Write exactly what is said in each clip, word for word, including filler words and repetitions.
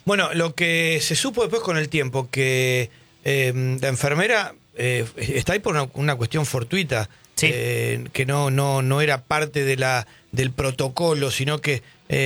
Bueno, lo que se supo después con el tiempo, que eh, la enfermera eh, está ahí por una, una cuestión fortuita, Sí. eh, que no, no, no era parte de la, del protocolo, sino que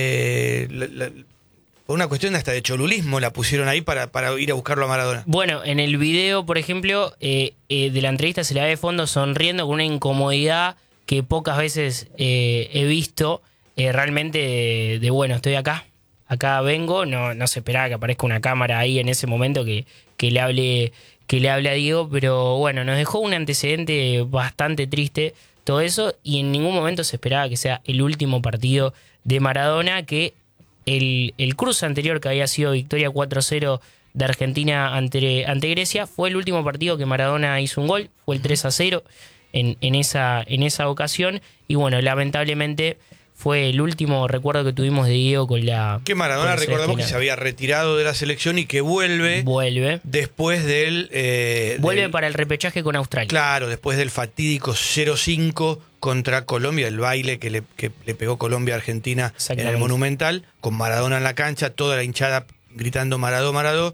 eh, la, la, por una cuestión hasta de cholulismo la pusieron ahí para, para ir a buscarlo a Maradona. Bueno, en el video, por ejemplo, eh, eh, de la entrevista se la ve de fondo sonriendo con una incomodidad que pocas veces eh, he visto, eh, realmente de, de, bueno, estoy acá, acá vengo, no, no se esperaba que aparezca una cámara ahí en ese momento que, que le hable, que le hable a Diego, pero bueno, nos dejó un antecedente bastante triste todo eso, y en ningún momento se esperaba que sea el último partido de Maradona, que el, el cruce anterior, que había sido victoria cuatro cero de Argentina ante, ante Grecia, fue el último partido que Maradona hizo un gol, fue el tres a cero en, en, esa, en esa ocasión, y bueno, lamentablemente fue el último recuerdo que tuvimos de Diego con la... Que Maradona, recordamos que se había retirado de la selección y que vuelve... Vuelve. Después del... Eh, vuelve del, para el repechaje con Australia. Claro, después del fatídico cero cinco contra Colombia, el baile que le, que le pegó Colombia a Argentina en el Monumental, con Maradona en la cancha, toda la hinchada gritando Maradó, Maradó,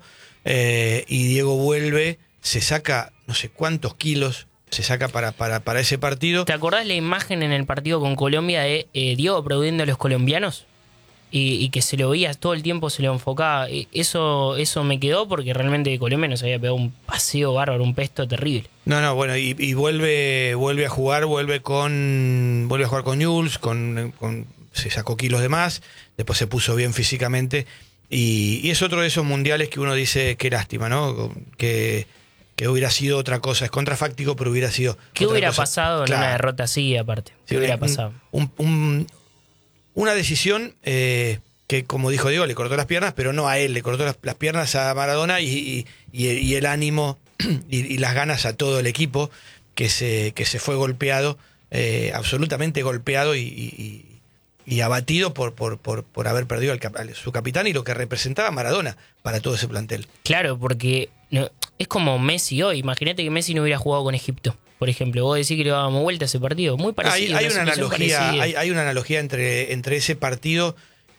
eh, y Diego vuelve, se saca no sé cuántos kilos... se saca para, para, para ese partido. ¿Te acordás la imagen en el partido con Colombia de eh, Diego aplaudiendo a los colombianos? Y, y que se lo veía todo el tiempo, se lo enfocaba. Eso, eso me quedó porque realmente Colombia nos había pegado un paseo bárbaro, un pesto terrible. No, no, bueno, y, y vuelve, vuelve a jugar, vuelve con. Vuelve a jugar con Newell's, con, con, se sacó kilos de más, después se puso bien físicamente. Y, y es otro de esos mundiales que uno dice qué lástima, ¿no? Que. que hubiera sido otra cosa, es contrafáctico, pero hubiera sido ¿Qué otra hubiera cosa. pasado Claro. en una derrota así, aparte? ¿Qué Sí, hubiera un, pasado? Un, un, una decisión eh, que, como dijo Diego, le cortó las piernas, pero no a él, le cortó las, las piernas a Maradona y, y, y, y el ánimo y, y las ganas a todo el equipo que se, que se fue golpeado, eh, absolutamente golpeado y, y, y abatido por, por, por, por haber perdido al, al, su capitán y lo que representaba Maradona para todo ese plantel. Claro, porque no, es como Messi hoy. Imagínate que Messi no hubiera jugado con Egipto, por ejemplo. Vos decís que le dábamos vuelta a ese partido. Muy parecido. Hay, hay una, una analogía, hay, hay una analogía entre, entre ese partido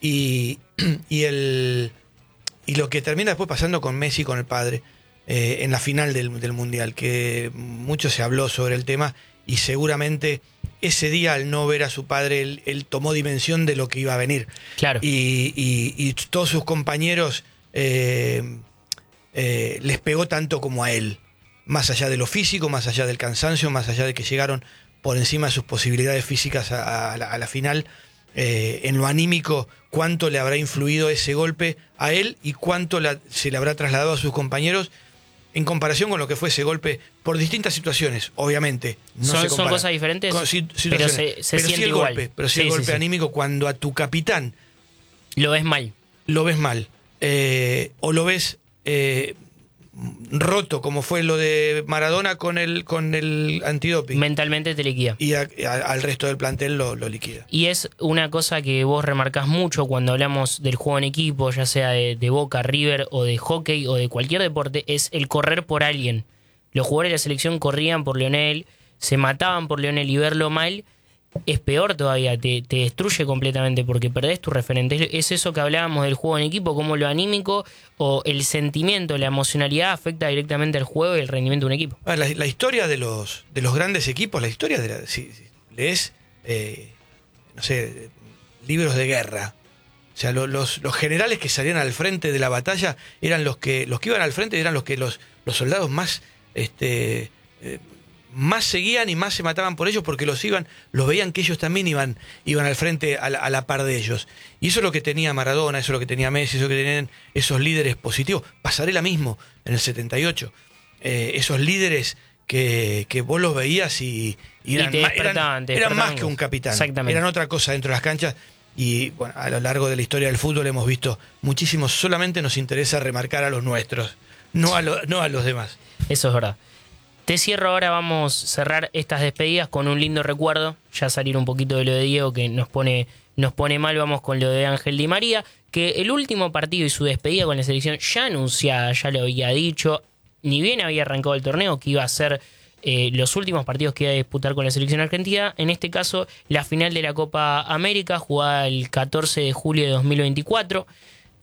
y, y, el, y lo que termina después pasando con Messi, con el padre, eh, en la final del, del Mundial, que mucho se habló sobre el tema y seguramente ese día, al no ver a su padre, él, él tomó dimensión de lo que iba a venir. Claro. Y, y, y todos sus compañeros eh, eh, les pegó tanto como a él. Más allá de lo físico, más allá del cansancio, más allá de que llegaron por encima de sus posibilidades físicas a, a, la, a la final, eh, en lo anímico, cuánto le habrá influido ese golpe a él y cuánto la, se le habrá trasladado a sus compañeros en comparación con lo que fue ese golpe por distintas situaciones, obviamente. No son, se son cosas diferentes, con, si, pero se, se pero siente sí el igual. Golpe, pero sí, sí el sí, golpe sí, anímico cuando a tu capitán lo ves mal. Lo ves mal. Eh, o lo ves eh, roto, como fue lo de Maradona con el, con el antidoping. Mentalmente te liquida. Y a, a, al resto del plantel lo, lo liquida. Y es una cosa que vos remarcás mucho cuando hablamos del juego en equipo, ya sea de, de Boca, River o de hockey o de cualquier deporte, es el correr por alguien. Los jugadores de la selección corrían por Lionel, se mataban por Lionel, y verlo mal es peor todavía, te, te destruye completamente porque perdés tu referente. Es eso que hablábamos del juego en equipo, cómo lo anímico o el sentimiento, la emocionalidad afecta directamente al juego y el rendimiento de un equipo. La, la historia de los, de los grandes equipos, la historia de la, si, si lees, eh, no sé, libros de guerra. O sea, lo, los, los generales que salían al frente de la batalla eran los que, los que iban al frente eran los que los, los soldados más... Este, eh, más seguían y más se mataban por ellos porque los iban, los veían que ellos también iban, iban al frente a la, a la par de ellos. Y eso es lo que tenía Maradona, eso es lo que tenía Messi, eso es lo que tenían esos líderes positivos. Pasarela mismo en el setenta y ocho. Eh, esos líderes que, que vos los veías y, y eran, y ma, eran, eran más que un capitán. Exactamente. Eran otra cosa dentro de las canchas. Y bueno, a lo largo de la historia del fútbol hemos visto muchísimos. Solamente nos interesa remarcar a los nuestros, no a, lo, no a los demás. Eso es verdad. Te cierro ahora, vamos a cerrar estas despedidas con un lindo recuerdo, ya salir un poquito de lo de Diego que nos pone, nos pone mal, vamos con lo de Ángel Di María, que el último partido y su despedida con la selección ya anunciada, ya lo había dicho, ni bien había arrancado el torneo, que iba a ser eh, los últimos partidos que iba a disputar con la selección argentina, en este caso la final de la Copa América, jugada el catorce de julio de dos mil veinticuatro,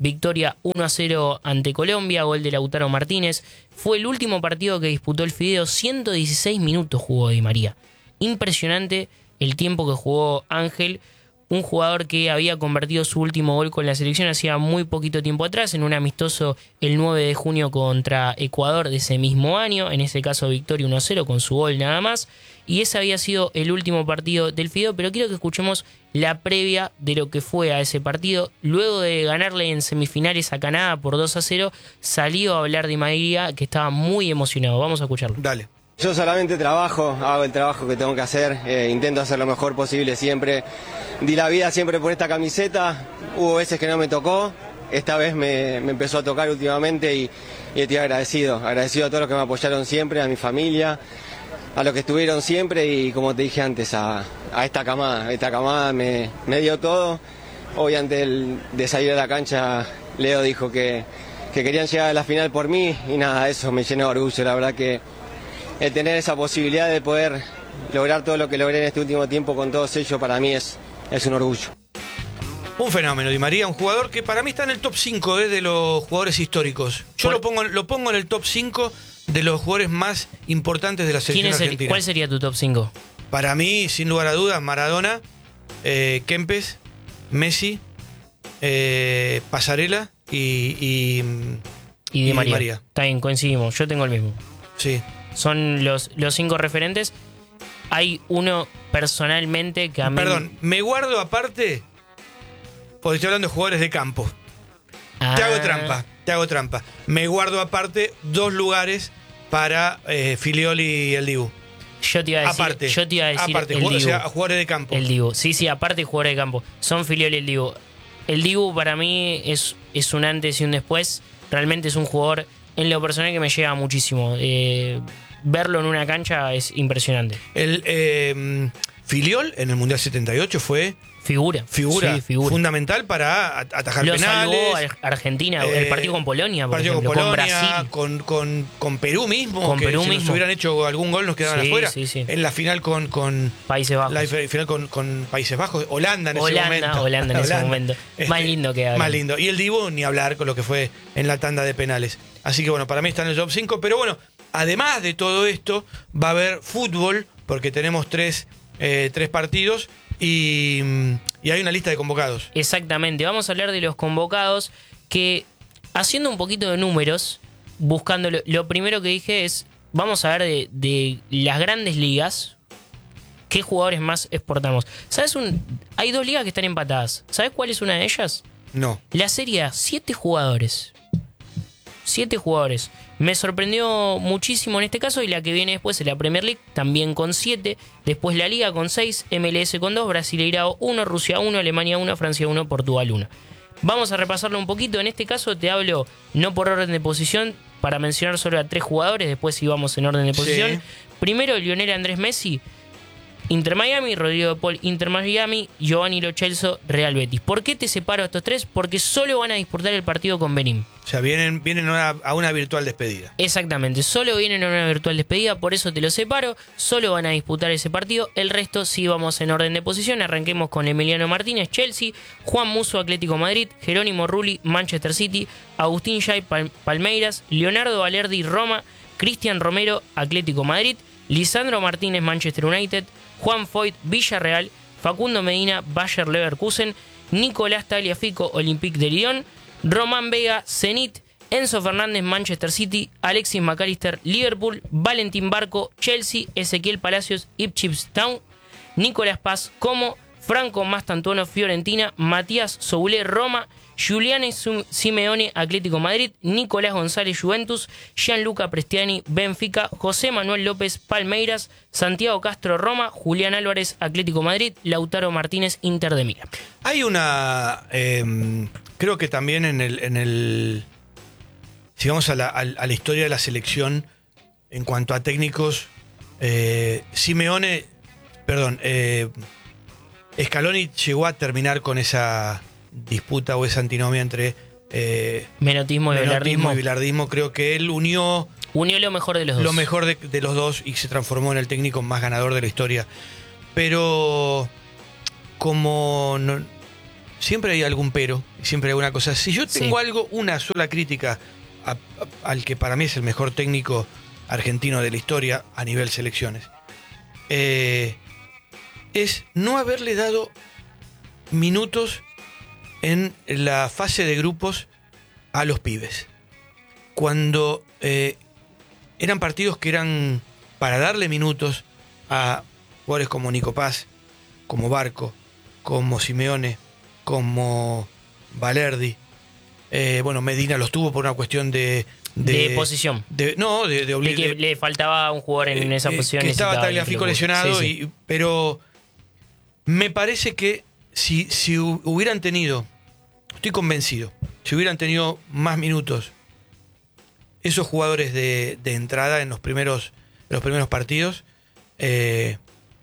victoria uno a cero ante Colombia, gol de Lautaro Martínez. Fue el último partido que disputó el Fideo, ciento dieciséis minutos jugó Di María. Impresionante el tiempo que jugó Ángel, un jugador que había convertido su último gol con la selección hacía muy poquito tiempo atrás, en un amistoso el nueve de junio contra Ecuador de ese mismo año, en ese caso victoria uno a cero con su gol nada más, y ese había sido el último partido del Fideo, pero quiero que escuchemos la previa de lo que fue a ese partido. Luego de ganarle en semifinales a Canadá por dos a cero, salió a hablar Di María, que estaba muy emocionado. Vamos a escucharlo. Dale. Yo solamente trabajo, hago el trabajo que tengo que hacer, eh, intento hacer lo mejor posible siempre. Di la vida siempre por esta camiseta, hubo veces que no me tocó, esta vez me, me empezó a tocar últimamente y, y estoy agradecido, agradecido a todos los que me apoyaron siempre, a mi familia, a los que estuvieron siempre y como te dije antes, a, a esta camada, esta camada me, me dio todo. Hoy antes del, de salir a la cancha, Leo dijo que, que querían llegar a la final por mí y nada, eso me llenó de orgullo, la verdad que el tener esa posibilidad de poder lograr todo lo que logré en este último tiempo con todos ellos, para mí es, es un orgullo. Un fenómeno, Di María, un jugador que para mí está en el top cinco eh, de los jugadores históricos. Yo lo pongo, lo pongo en el top cinco de los jugadores más importantes de la selección ¿Quién es el, argentina. ¿Cuál sería tu top cinco? Para mí, sin lugar a dudas, Maradona, eh, Kempes, Messi, eh, Pasarela y, y, y Di y María. Di María. Está bien, coincidimos. Yo tengo el mismo. Sí. Son los, los cinco referentes. Hay uno personalmente que a mí... Perdón, me guardo aparte, porque estoy hablando de jugadores de campo. Ah. Te hago trampa, te hago trampa. Me guardo aparte dos lugares para eh, Filioli y el Dibu. Yo te iba a decir, Aparte, yo te iba a decir aparte, el jugadores, Dibu. o sea, jugadores de campo. El Dibu. Sí, sí, aparte jugadores de campo. Son Filioli y el Dibu. El Dibu para mí es, es un antes y un después. Realmente es un jugador en lo personal que me llega muchísimo. Eh, verlo en una cancha es impresionante. El eh, Filiol en el Mundial setenta y ocho fue Figura. figura, Sí, figura. fundamental para atajar Lo penales. salvó a Argentina, eh, el partido con Polonia, por partido ejemplo, con con Polonia, Brasil. con, con, con Perú mismo, Con que Perú si nos mismo. hubieran hecho algún gol nos quedaban Sí, afuera. sí, sí. En la final con, con Países Bajos. la final con, con Países Bajos, Holanda en Holanda, ese momento. Holanda en ese momento. Más lindo que ahora. Más lindo. Y el Dibu, ni hablar con lo que fue en la tanda de penales. Así que bueno, para mí está en el top cinco. Pero bueno, además de todo esto, va a haber fútbol, porque tenemos tres, eh, tres partidos y, y hay una lista de convocados. Exactamente, vamos a hablar de los convocados que, haciendo un poquito de números, buscando lo, lo primero que dije es, vamos a ver de, de las grandes ligas, qué jugadores más exportamos. ¿Sabes? Un, hay dos ligas que están empatadas. ¿Sabes cuál es una de ellas? No. La Serie A, siete jugadores. Siete jugadores. Me sorprendió muchísimo en este caso, y la que viene después es la Premier League, también con siete. Después la Liga con seis, M L S con dos, Brasileirao uno, Rusia uno, Alemania uno, Francia uno, Portugal uno. Vamos a repasarlo un poquito. En este caso te hablo no por orden de posición, para mencionar solo a tres jugadores, después sí vamos en orden de posición. Sí. Primero, Lionel Andrés Messi, Inter Miami, Rodrigo de Paul, Inter Miami, Giovanni Lo Celso, Real Betis. ¿Por qué te separo a estos tres? Porque solo van a disputar el partido con Benín. O sea, vienen, vienen a, una, a una virtual despedida. Exactamente, solo vienen a una virtual despedida, por eso te lo separo. Solo van a disputar ese partido. El resto sí vamos en orden de posición. Arranquemos con Emiliano Martínez, Chelsea, Juan Musso, Atlético Madrid, Jerónimo Rulli, Manchester City, Agustín Jay, Pal- Palmeiras, Leonardo Valerdi, Roma, Cristian Romero, Atlético Madrid, Lisandro Martínez, Manchester United, Juan Foyt, Villarreal, Facundo Medina, Bayer Leverkusen, Nicolás Tagliafico, Olympique de Lyon, Román Vega, Zenit, Enzo Fernández, Manchester City, Alexis McAllister, Liverpool, Valentín Barco, Chelsea, Ezequiel Palacios, Ipswich Town, Nicolás Paz, Como, Franco Mastantuono, Fiorentina, Matías Soulé, Roma, Giuliano Simeone, Atlético Madrid, Nicolás González, Juventus, Gianluca Prestiani, Benfica, José Manuel López, Palmeiras, Santiago Castro, Roma, Julián Álvarez, Atlético Madrid, Lautaro Martínez, Inter de Milán. Hay una... Eh, creo que también en el... En el si vamos a la, a, a la historia de la selección, en cuanto a técnicos, eh, Simeone... Perdón, eh, Scaloni llegó a terminar con esa disputa o esa antinomia entre eh, Menotismo y menotismo bilardismo. y bilardismo. Creo que él unió Unió lo mejor de los dos. lo mejor de, de los dos y se transformó en el técnico más ganador de la historia. Pero como no, siempre hay algún pero, siempre hay alguna cosa. Si yo tengo Sí. algo, una sola crítica a- a- al que para mí es el mejor técnico argentino de la historia a nivel selecciones, eh, es no haberle dado minutos en la fase de grupos a los pibes. Cuando eh, eran partidos que eran para darle minutos a jugadores como Nico Paz, como Barco, como Simeone, como Valerdi. Eh, bueno, Medina los tuvo por una cuestión de... De posición. de- no, de, de Le, obli- que de- le faltaba un jugador en eh, esa eh, posición. que estaba necesitaba Tagliafico alguien que lo- lesionado, sí, sí. y- pero me parece que si, si hu- hubieran tenido, estoy convencido, si hubieran tenido más minutos esos jugadores de, de entrada en los primeros, en los primeros partidos, eh,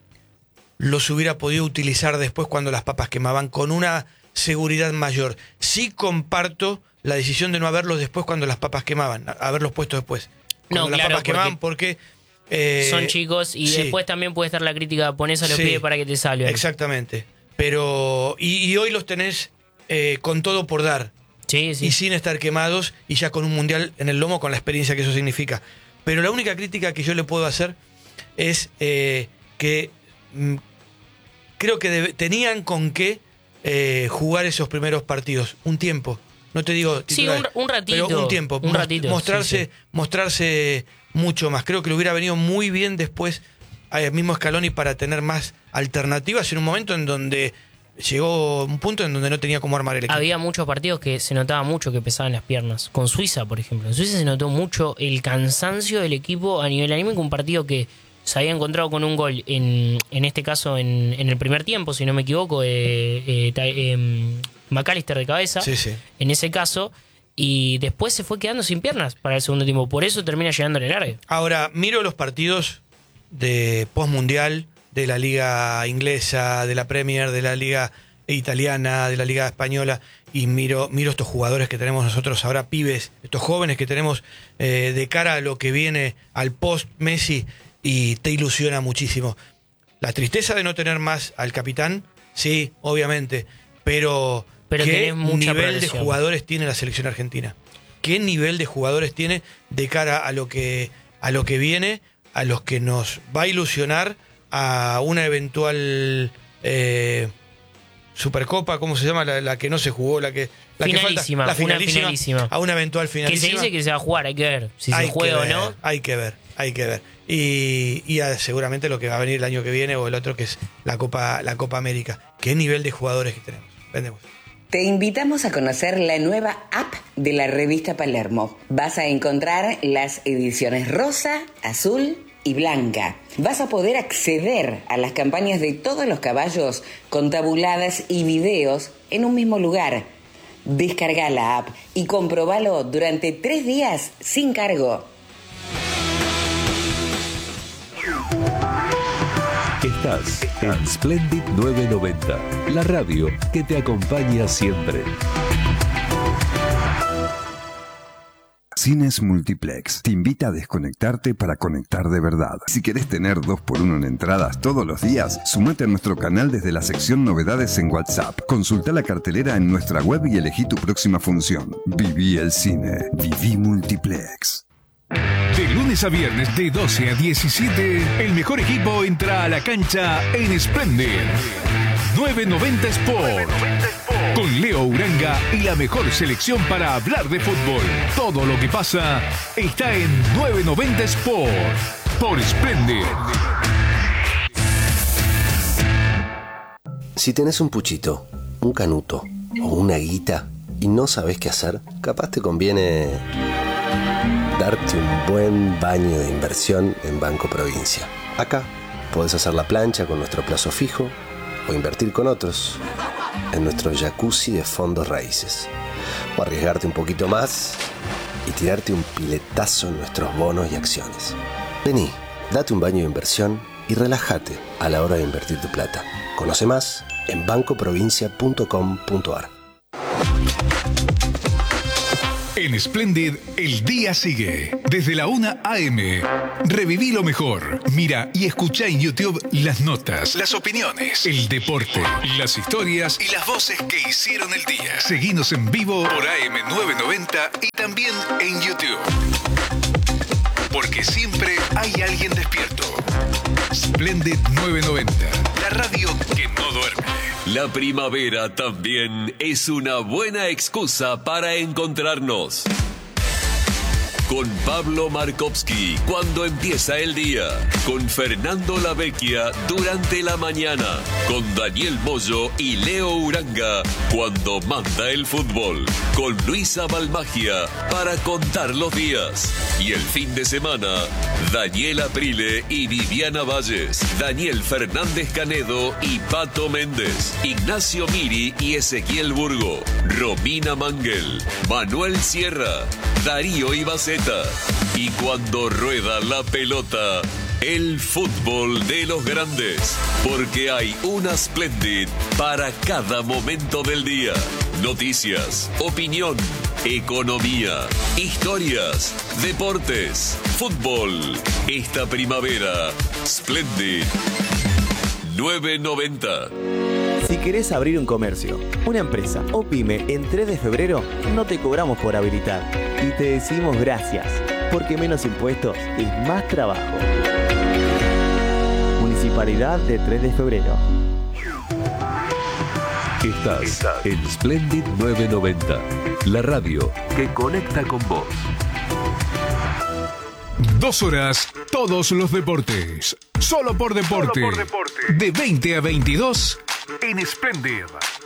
los hubiera podido utilizar después cuando las papas quemaban con una seguridad mayor. Sí comparto la decisión de no haberlos después cuando las papas quemaban, a- haberlos puesto después. Cuando No, las claro, papas quemaban porque... eh, Son chicos y sí. después también puede estar la crítica, pones a los Sí. pibes para que te salven. Exactamente. Pero. Y, y hoy los tenés eh, con todo por dar. Sí, sí. Y sin estar quemados y ya con un mundial en el lomo, con la experiencia que eso significa. Pero la única crítica que yo le puedo hacer es eh, que mm, creo que debe- tenían con qué eh, jugar esos primeros partidos. Un tiempo. No te digo Sí, titulares, un- un ratito, pero un tiempo. un Mos- ratito, Mostrarse, sí, sí. mostrarse mucho más. Creo que le hubiera venido muy bien después al mismo Scaloni para tener más alternativas en un momento en donde llegó un punto en donde no tenía cómo armar el equipo. Había muchos partidos que se notaba mucho que pesaban las piernas. Con Suiza, por ejemplo. En Suiza se notó mucho el cansancio del equipo a nivel anímico. Un partido que se había encontrado con un gol, en, en este caso en, en el primer tiempo, si no me equivoco, eh, eh, ta- eh, McAllister de cabeza. Sí, sí. En ese caso. Y después se fue quedando sin piernas para el segundo tiempo. Por eso termina llegando en el largue. Ahora, miro los partidos de postmundial de la liga inglesa, de la Premier, de la liga italiana, de la liga española, y miro, miro estos jugadores que tenemos nosotros ahora, pibes, estos jóvenes que tenemos eh, de cara a lo que viene al post-Messi, y te ilusiona muchísimo. La tristeza de no tener más al capitán, sí, obviamente, pero, Pero ¿qué tenés mucha nivel de progresión. jugadores tiene la selección argentina? ¿Qué nivel de jugadores tiene de cara a lo que, a lo que viene, a los que nos va a ilusionar a una eventual eh, Supercopa? ¿Cómo se llama? La, la que no se jugó, la que, la que falta, Finalísima, la una finalísima, finalísima. a una eventual Que finalísima. se dice que se va a jugar, hay que ver si Hay se que juega o ver, no. Hay que ver, hay que ver. Y, y a- seguramente lo que va a venir el año que viene o el otro, que es la Copa, la Copa América. ¿Qué nivel de jugadores que tenemos? Vendemos. Te invitamos a conocer la nueva app de la revista Palermo. Vas a encontrar las ediciones rosa, azul y blanca. Vas a poder acceder a las campañas de todos los caballos con tabuladas y videos en un mismo lugar. Descarga la app y comprobalo durante tres días sin cargo. Estás en Splendid novecientos noventa, la radio que te acompaña siempre. Cines Multiplex te invita a desconectarte para conectar de verdad. Si querés tener dos por uno en entradas todos los días, sumate a nuestro canal desde la sección Novedades en WhatsApp. Consulta la cartelera en nuestra web y elegí tu próxima función. Viví el cine. Viví Multiplex. De lunes a viernes de doce a diecisiete, el mejor equipo entra a la cancha en Splendid novecientos noventa Sport. Con Leo Uranga y la mejor selección para hablar de fútbol. Todo lo que pasa está en novecientos noventa Sport por Splendid. Si tenés un puchito, un canuto o una guita y no sabés qué hacer, capaz te conviene darte un buen baño de inversión en Banco Provincia. Acá podés hacer la plancha con nuestro plazo fijo o invertir con otros en nuestro jacuzzi de fondos raíces. O arriesgarte un poquito más y tirarte un piletazo en nuestros bonos y acciones. Vení, date un baño de inversión y relájate a la hora de invertir tu plata. Conoce más en banco provincia punto com punto a r. En Splendid, el día sigue. Desde la una a eme. Reviví lo mejor. Mira y escucha en YouTube las notas, las opiniones, el deporte, las historias y las voces que hicieron el día. Seguinos en vivo por A M novecientos noventa y también en YouTube. Porque siempre hay alguien despierto. Splendid novecientos noventa, la radio que no duerme. La primavera también es una buena excusa para encontrarnos. Con Pablo Markovsky cuando empieza el día. Con Fernando Lavecchia durante la mañana. Con Daniel Moyo y Leo Uranga cuando manda el fútbol. Con Luisa Balmagia para contar los días. Y el fin de semana, Daniel Aprile y Viviana Valles. Daniel Fernández Canedo y Pato Méndez. Ignacio Miri y Ezequiel Burgo. Romina Mangel. Manuel Sierra. Darío Ibaceta. Y cuando rueda la pelota, el fútbol de los grandes. Porque hay una Splendid para cada momento del día. Noticias, opinión, economía, historias, deportes, fútbol. Esta primavera, Splendid novecientos noventa. Si querés abrir un comercio, una empresa o pyme en tres de febrero, no te cobramos por habilitar. Y te decimos gracias, porque menos impuestos es más trabajo. Municipalidad de tres de febrero. Estás en Splendid novecientos noventa, la radio que conecta con vos. Dos horas, todos los deportes. Solo por deporte. Solo por deporte. De veinte a veintidós en Splendid.